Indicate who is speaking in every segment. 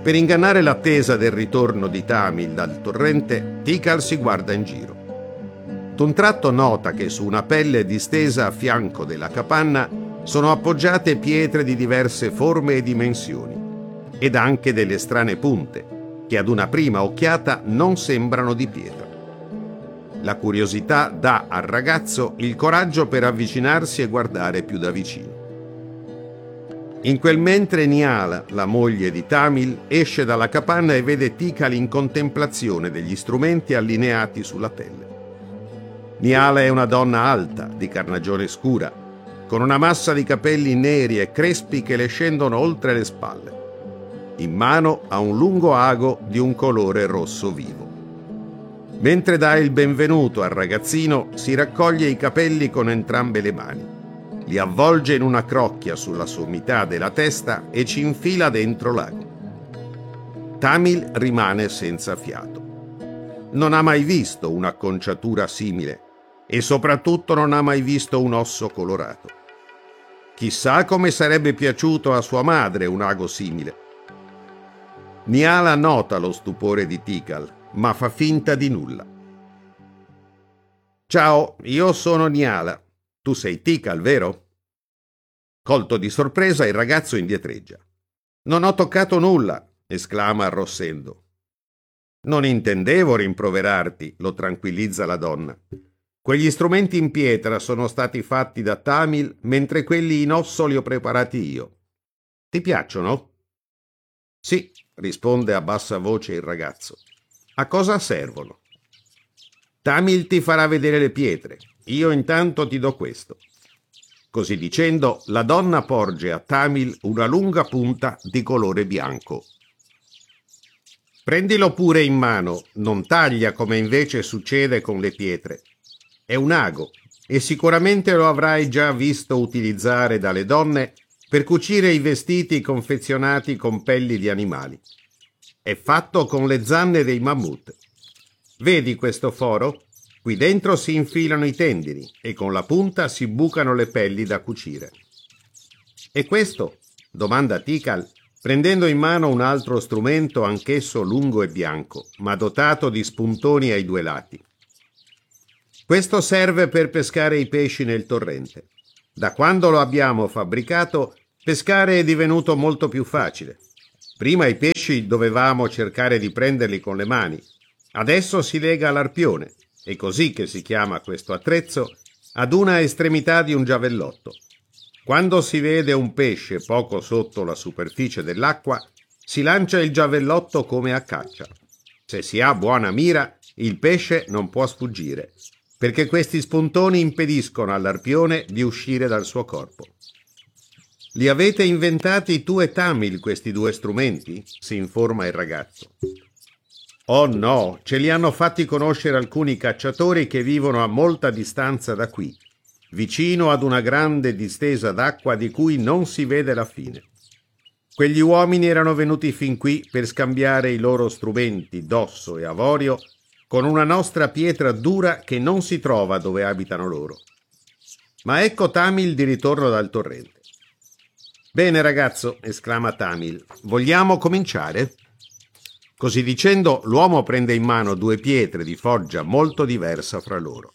Speaker 1: Per ingannare l'attesa del ritorno di Tamil dal torrente, Tikal si guarda in giro. D'un tratto nota che su una pelle distesa a fianco della capanna sono appoggiate pietre di diverse forme e dimensioni, ed anche delle strane punte, che ad una prima occhiata non sembrano di pietra. La curiosità dà al ragazzo il coraggio per avvicinarsi e guardare più da vicino. In quel mentre Niala, la moglie di Tamil, esce dalla capanna e vede Tikal in contemplazione degli strumenti allineati sulla pelle. Niala è una donna alta, di carnagione scura, con una massa di capelli neri e crespi che le scendono oltre le spalle. In mano ha un lungo ago di un colore rosso vivo. Mentre dà il benvenuto al ragazzino, si raccoglie i capelli con entrambe le mani, li avvolge in una crocchia sulla sommità della testa e ci infila dentro l'ago. Tamil rimane senza fiato. Non ha mai visto un'acconciatura simile e soprattutto non ha mai visto un osso colorato. Chissà come sarebbe piaciuto a sua madre un ago simile. Niala nota lo stupore di Tikal, ma fa finta di nulla. «Ciao, io sono Niala. Tu sei Tikal, vero?» Colto di sorpresa, il ragazzo indietreggia. «Non ho toccato nulla», esclama arrossendo. «Non intendevo rimproverarti», lo tranquillizza la donna. «Quegli strumenti in pietra sono stati fatti da Tamil, mentre quelli in osso li ho preparati io. Ti piacciono?» «Sì», risponde a bassa voce il ragazzo. «A cosa servono?» «Tamil ti farà vedere le pietre. Io intanto ti do questo». Così dicendo, la donna porge a Tamil una lunga punta di colore bianco. «Prendilo pure in mano, non taglia come invece succede con le pietre. È un ago e sicuramente lo avrai già visto utilizzare dalle donne per cucire i vestiti confezionati con pelli di animali. È fatto con le zanne dei mammut. Vedi questo foro? Qui dentro si infilano i tendini e con la punta si bucano le pelli da cucire». «E questo?» domanda Tikal, prendendo in mano un altro strumento anch'esso lungo e bianco, ma dotato di spuntoni ai due lati. «Questo serve per pescare i pesci nel torrente. Da quando lo abbiamo fabbricato, pescare è divenuto molto più facile. Prima i pesci dovevamo cercare di prenderli con le mani. Adesso si lega l'arpione, è così che si chiama questo attrezzo, ad una estremità di un giavellotto. Quando si vede un pesce poco sotto la superficie dell'acqua, si lancia il giavellotto come a caccia. Se si ha buona mira, il pesce non può sfuggire, perché questi spuntoni impediscono all'arpione di uscire dal suo corpo». «Li avete inventati tu e Tamil questi due strumenti?» si informa il ragazzo. «Oh no, ce li hanno fatti conoscere alcuni cacciatori che vivono a molta distanza da qui, vicino ad una grande distesa d'acqua di cui non si vede la fine. Quegli uomini erano venuti fin qui per scambiare i loro strumenti d'osso e avorio con una nostra pietra dura che non si trova dove abitano loro. Ma ecco Tamil di ritorno dal torrente». «Bene ragazzo», esclama Tamil, «vogliamo cominciare?» Così dicendo, l'uomo prende in mano due pietre di foggia molto diversa fra loro.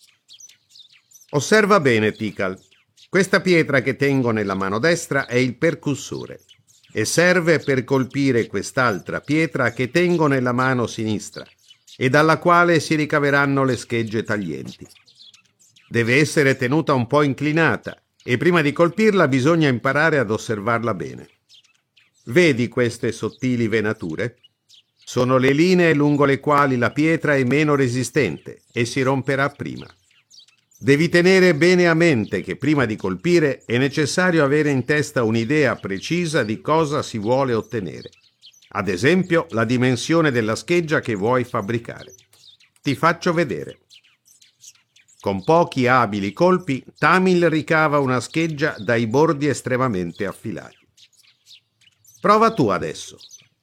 Speaker 1: «Osserva bene, Tikal. Questa pietra che tengo nella mano destra è il percussore e serve per colpire quest'altra pietra che tengo nella mano sinistra e dalla quale si ricaveranno le schegge taglienti. Deve essere tenuta un po' inclinata e prima di colpirla bisogna imparare ad osservarla bene. Vedi queste sottili venature? Sono le linee lungo le quali la pietra è meno resistente e si romperà prima. Devi tenere bene a mente che prima di colpire è necessario avere in testa un'idea precisa di cosa si vuole ottenere. Ad esempio, la dimensione della scheggia che vuoi fabbricare. Ti faccio vedere». Con pochi abili colpi, Tamil ricava una scheggia dai bordi estremamente affilati. «Prova tu adesso».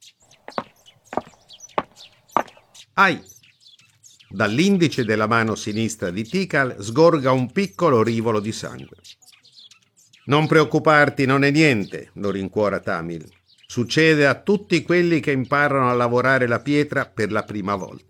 Speaker 1: «Ai!» Dall'indice della mano sinistra di Tikal sgorga un piccolo rivolo di sangue. «Non preoccuparti, non è niente», lo rincuora Tamil. Succede a tutti quelli che imparano a lavorare la pietra per la prima volta.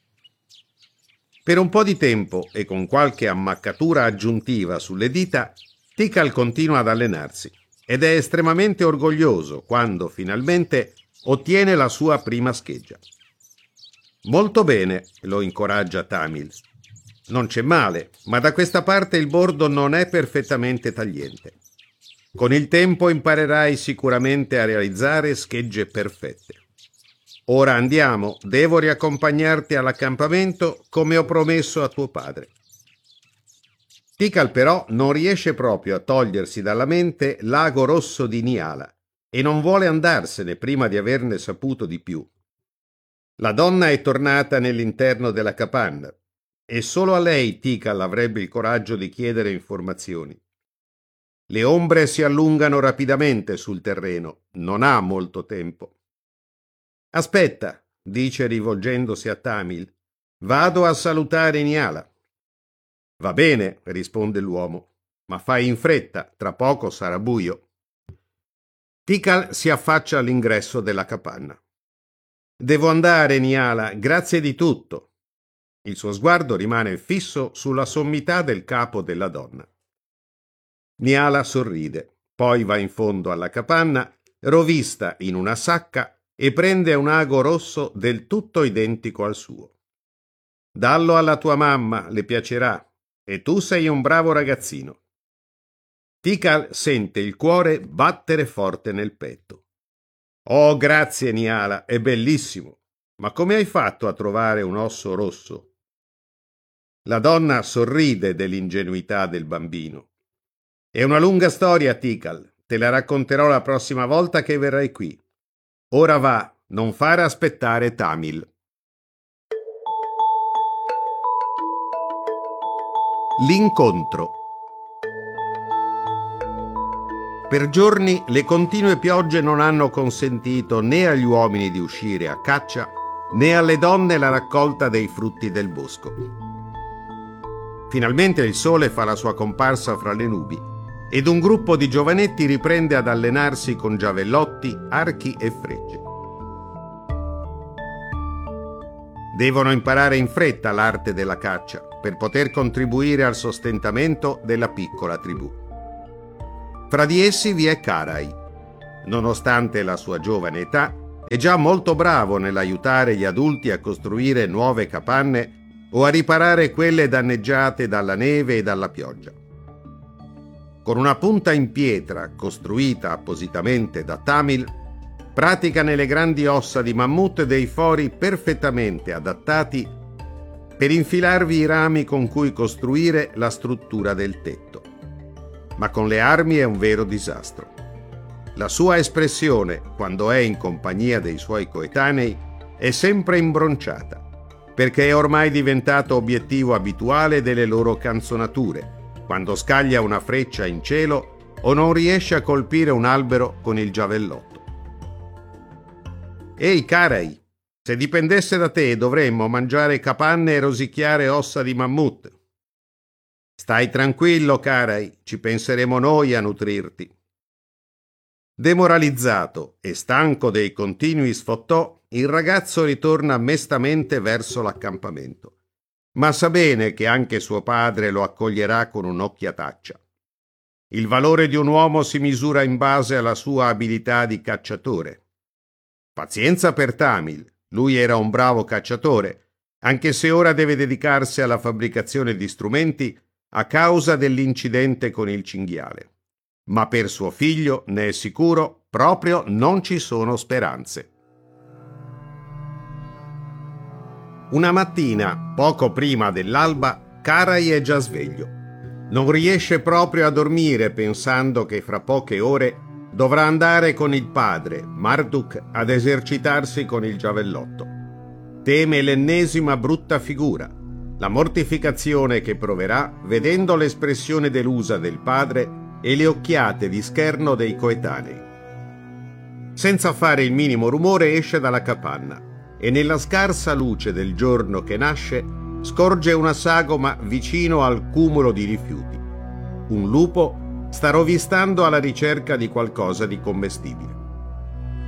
Speaker 1: Per un po' di tempo e con qualche ammaccatura aggiuntiva sulle dita, Tikal continua ad allenarsi ed è estremamente orgoglioso quando finalmente ottiene la sua prima scheggia. Molto bene, lo incoraggia Tamil. Non c'è male, ma da questa parte il bordo non è perfettamente tagliente. Con il tempo imparerai sicuramente a realizzare schegge perfette. Ora andiamo, devo riaccompagnarti all'accampamento come ho promesso a tuo padre. Tikal però non riesce proprio a togliersi dalla mente l'ago rosso di Niala e non vuole andarsene prima di averne saputo di più. La donna è tornata nell'interno della capanna e solo a lei Tikal avrebbe il coraggio di chiedere informazioni. Le ombre si allungano rapidamente sul terreno, non ha molto tempo. Aspetta, dice rivolgendosi a Tamil, vado a salutare Niala. Va bene, risponde l'uomo, ma fai in fretta, tra poco sarà buio. Tikal si affaccia all'ingresso della capanna. Devo andare, Niala, grazie di tutto. Il suo sguardo rimane fisso sulla sommità del capo della donna. Niala sorride, poi va in fondo alla capanna, rovista in una sacca e prende un ago rosso del tutto identico al suo. Dallo alla tua mamma, le piacerà, e tu sei un bravo ragazzino. Tikal sente il cuore battere forte nel petto. Oh, grazie Niala, è bellissimo, ma come hai fatto a trovare un osso rosso? La donna sorride dell'ingenuità del bambino. È una lunga storia, Tikal, te la racconterò la prossima volta che verrai qui. Ora va, non fare aspettare Tamil. L'incontro. Per giorni le continue piogge non hanno consentito né agli uomini di uscire a caccia, né alle donne la raccolta dei frutti del bosco. Finalmente il sole fa la sua comparsa fra le nubi ed un gruppo di giovanetti riprende ad allenarsi con giavellotti, archi e frecce. Devono imparare in fretta l'arte della caccia per poter contribuire al sostentamento della piccola tribù. Fra di essi vi è Karai. Nonostante la sua giovane età, è già molto bravo nell'aiutare gli adulti a costruire nuove capanne o a riparare quelle danneggiate dalla neve e dalla pioggia. Con una punta in pietra costruita appositamente da Tamil, pratica nelle grandi ossa di mammut dei fori perfettamente adattati per infilarvi i rami con cui costruire la struttura del tetto. Ma con le armi è un vero disastro. La sua espressione, quando è in compagnia dei suoi coetanei, è sempre imbronciata, perché è ormai diventato obiettivo abituale delle loro canzonature, quando scaglia una freccia in cielo o non riesce a colpire un albero con il giavellotto. Ehi, Karai, se dipendesse da te dovremmo mangiare capanne e rosicchiare ossa di mammut. Stai tranquillo, Karai, ci penseremo noi a nutrirti. Demoralizzato e stanco dei continui sfottò, il ragazzo ritorna mestamente verso l'accampamento, ma sa bene che anche suo padre lo accoglierà con un'occhiataccia. Il valore di un uomo si misura in base alla sua abilità di cacciatore. Pazienza per Tamil, lui era un bravo cacciatore, anche se ora deve dedicarsi alla fabbricazione di strumenti a causa dell'incidente con il cinghiale. Ma per suo figlio, ne è sicuro, proprio non ci sono speranze. Una mattina, poco prima dell'alba, Karai è già sveglio. Non riesce proprio a dormire pensando che fra poche ore dovrà andare con il padre, Marduk, ad esercitarsi con il giavellotto. Teme l'ennesima brutta figura, la mortificazione che proverà vedendo l'espressione delusa del padre e le occhiate di scherno dei coetanei. Senza fare il minimo rumore esce dalla capanna e nella scarsa luce del giorno che nasce scorge una sagoma vicino al cumulo di rifiuti. Un lupo sta rovistando alla ricerca di qualcosa di commestibile.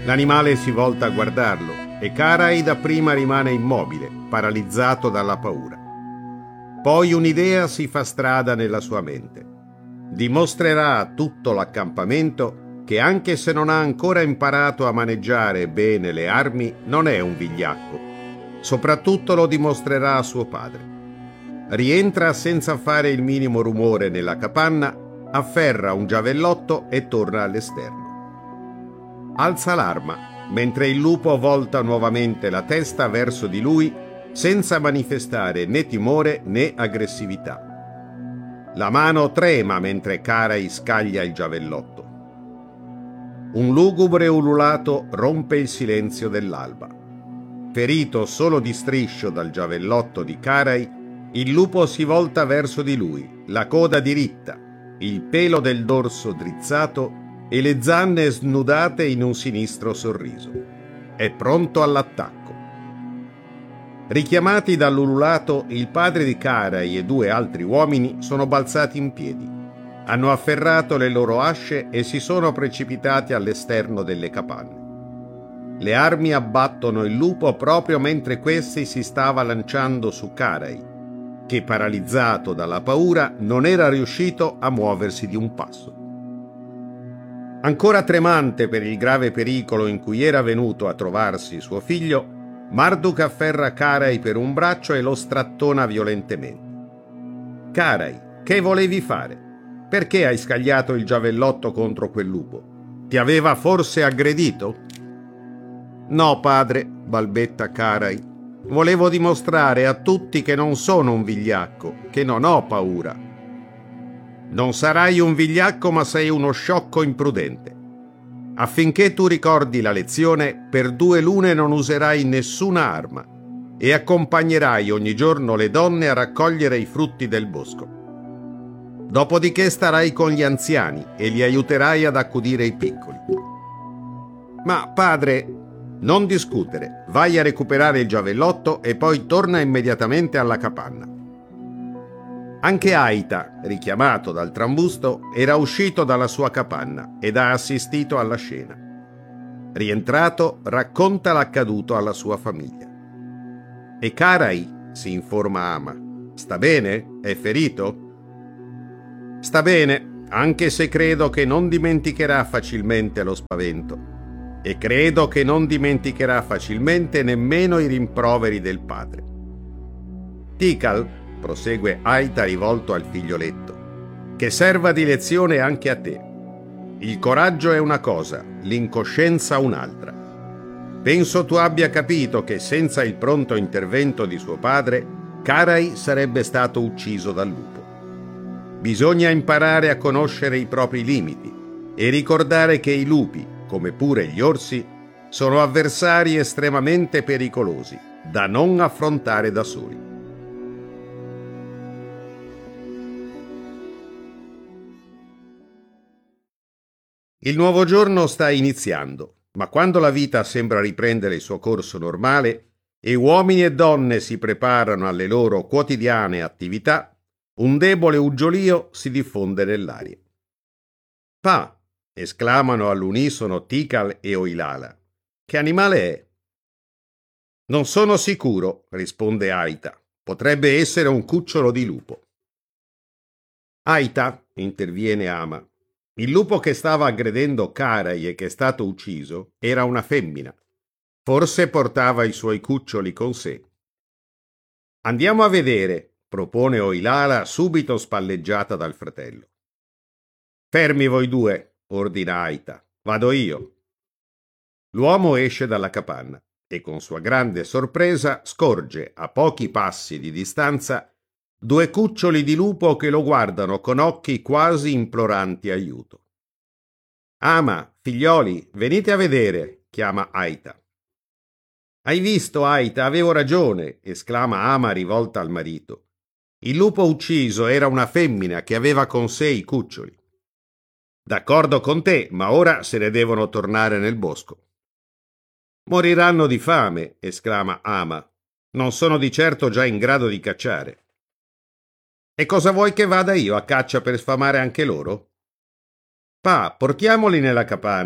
Speaker 1: L'animale si volta a guardarlo e Karai dapprima rimane immobile, paralizzato dalla paura. Poi un'idea si fa strada nella sua mente. Dimostrerà a tutto l'accampamento che anche se non ha ancora imparato a maneggiare bene le armi, non è un vigliacco. Soprattutto lo dimostrerà a suo padre. Rientra senza fare il minimo rumore nella capanna, afferra un giavellotto e torna all'esterno. Alza l'arma, mentre il lupo volta nuovamente la testa verso di lui, senza manifestare né timore né aggressività. La mano trema mentre Karai scaglia il giavellotto. Un lugubre ululato rompe il silenzio dell'alba. Ferito solo di striscio dal giavellotto di Karai, il lupo si volta verso di lui, la coda diritta, il pelo del dorso drizzato e le zanne snudate in un sinistro sorriso. È pronto all'attacco. Richiamati dall'ululato, il padre di Karai e 2 altri uomini sono balzati in piedi. Hanno afferrato le loro asce e si sono precipitati all'esterno delle capanne. Le armi abbattono il lupo proprio mentre questi si stava lanciando su Karai, che paralizzato dalla paura non era riuscito a muoversi di un passo. Ancora tremante per il grave pericolo in cui era venuto a trovarsi suo figlio, Marduk afferra Karai per un braccio e lo strattona violentemente. Karai, che volevi fare? Perché hai scagliato il giavellotto contro quel lupo? Ti aveva forse aggredito? No, padre, balbetta Karai. Volevo dimostrare a tutti che non sono un vigliacco, che non ho paura. Non sarai un vigliacco, ma sei uno sciocco imprudente. Affinché tu ricordi la lezione, per 2 lune non userai nessuna arma e accompagnerai ogni giorno le donne a raccogliere i frutti del bosco. Dopodiché starai con gli anziani e li aiuterai ad accudire i piccoli. Ma, padre, non discutere, vai a recuperare il giavellotto e poi torna immediatamente alla capanna. Anche Aita, richiamato dal trambusto, era uscito dalla sua capanna ed ha assistito alla scena. Rientrato, racconta l'accaduto alla sua famiglia. E Karai, si informa Ama, sta bene? È ferito? Sta bene, anche se credo che non dimenticherà facilmente lo spavento. E credo che non dimenticherà facilmente nemmeno i rimproveri del padre. Tikal, prosegue Aita rivolto al figlioletto, che serva di lezione anche a te. Il coraggio è una cosa, l'incoscienza un'altra. Penso tu abbia capito che senza il pronto intervento di suo padre, Karai sarebbe stato ucciso dal lupo. Bisogna imparare a conoscere i propri limiti e ricordare che i lupi, come pure gli orsi, sono avversari estremamente pericolosi, da non affrontare da soli. Il nuovo giorno sta iniziando, ma quando la vita sembra riprendere il suo corso normale e uomini e donne si preparano alle loro quotidiane attività, un debole uggiolio si diffonde nell'aria. Pa! Esclamano all'unisono Tikal e Oilala. Che animale è? Non sono sicuro, risponde Aita. Potrebbe essere un cucciolo di lupo. Aita, interviene Ama. Il lupo che stava aggredendo Karai e che è stato ucciso era una femmina. Forse portava i suoi cuccioli con sé. Andiamo a vedere, propone Oilala, subito spalleggiata dal fratello. Fermi voi 2, ordina Aita. Vado io. L'uomo esce dalla capanna e con sua grande sorpresa scorge a pochi passi di distanza 2 cuccioli di lupo che lo guardano con occhi quasi imploranti aiuto. Ama, figlioli, venite a vedere, chiama Aita. Hai visto, Aita, avevo ragione, esclama Ama rivolta al marito. Il lupo ucciso era una femmina che aveva con sé i cuccioli. D'accordo con te, ma ora se ne devono tornare nel bosco. Moriranno di fame, esclama Ama. Non sono di certo già in grado di cacciare. E cosa vuoi che vada io a caccia per sfamare anche loro? Pa, portiamoli nella capanna,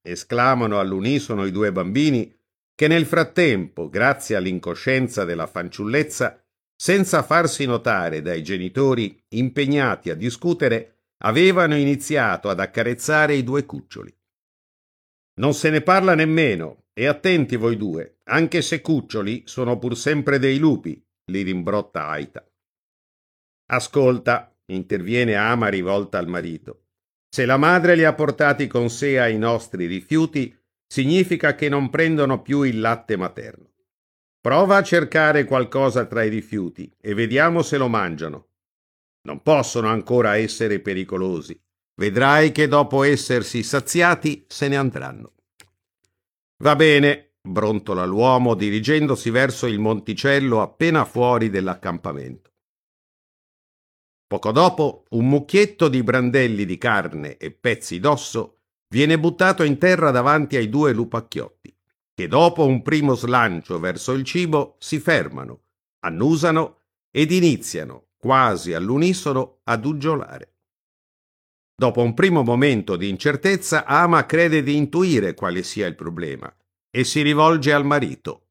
Speaker 1: esclamano all'unisono i due bambini, che nel frattempo, grazie all'incoscienza della fanciullezza, senza farsi notare dai genitori impegnati a discutere, avevano iniziato ad accarezzare i due cuccioli. Non se ne parla nemmeno, e attenti voi due, anche se cuccioli sono pur sempre dei lupi, li rimbrotta Aita. Ascolta, interviene Ama rivolta al marito. Se la madre li ha portati con sé ai nostri rifiuti, significa che non prendono più il latte materno. Prova a cercare qualcosa tra i rifiuti e vediamo se lo mangiano. Non possono ancora essere pericolosi. Vedrai che dopo essersi saziati se ne andranno. Va bene, brontola l'uomo dirigendosi verso il monticello appena fuori dell'accampamento. Poco dopo, un mucchietto di brandelli di carne e pezzi d'osso viene buttato in terra davanti ai due lupacchiotti, che dopo un primo slancio verso il cibo si fermano, annusano ed iniziano, quasi all'unisono, ad uggiolare. Dopo un primo momento di incertezza, Ama crede di intuire quale sia il problema e si rivolge al marito.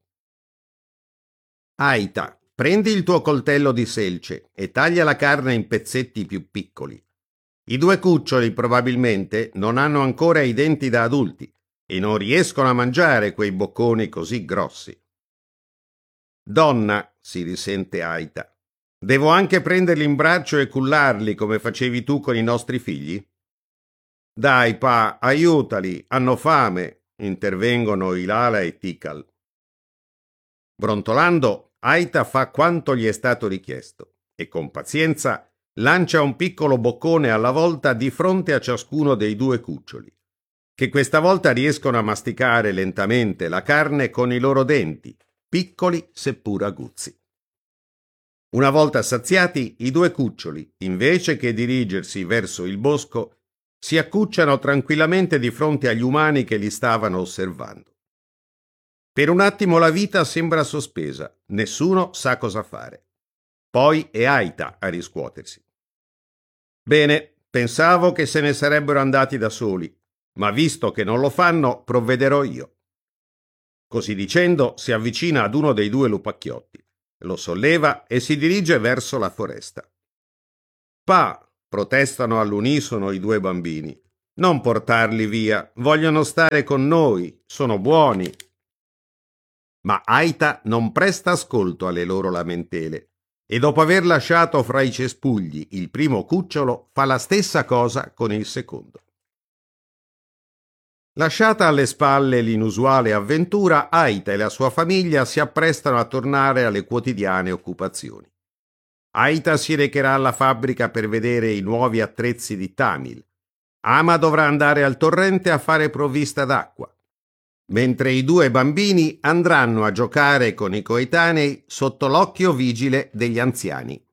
Speaker 1: Aita, prendi il tuo coltello di selce e taglia la carne in pezzetti più piccoli. I due cuccioli probabilmente non hanno ancora i denti da adulti e non riescono a mangiare quei bocconi così grossi. Donna, si risente Aita, devo anche prenderli in braccio e cullarli come facevi tu con i nostri figli? Dai, pa, aiutali, hanno fame, intervengono Ilala e Tikal. Brontolando, Aita fa quanto gli è stato richiesto e con pazienza lancia un piccolo boccone alla volta di fronte a ciascuno dei due cuccioli, che questa volta riescono a masticare lentamente la carne con i loro denti, piccoli seppur aguzzi. Una volta saziati, i due cuccioli, invece che dirigersi verso il bosco, si accucciano tranquillamente di fronte agli umani che li stavano osservando. Per un attimo la vita sembra sospesa, nessuno sa cosa fare. Poi è Aita a riscuotersi. Bene, pensavo che se ne sarebbero andati da soli, ma visto che non lo fanno, provvederò io. Così dicendo, si avvicina ad uno dei due lupacchiotti, lo solleva e si dirige verso la foresta. Pa, protestano all'unisono i due bambini. Non portarli via, vogliono stare con noi, sono buoni. Ma Aita non presta ascolto alle loro lamentele e dopo aver lasciato fra i cespugli il primo cucciolo fa la stessa cosa con il secondo. Lasciata alle spalle l'inusuale avventura, Aita e la sua famiglia si apprestano a tornare alle quotidiane occupazioni. Aita si recherà alla fabbrica per vedere i nuovi attrezzi di Tamil. Ama dovrà andare al torrente a fare provvista d'acqua, mentre i due bambini andranno a giocare con i coetanei sotto l'occhio vigile degli anziani.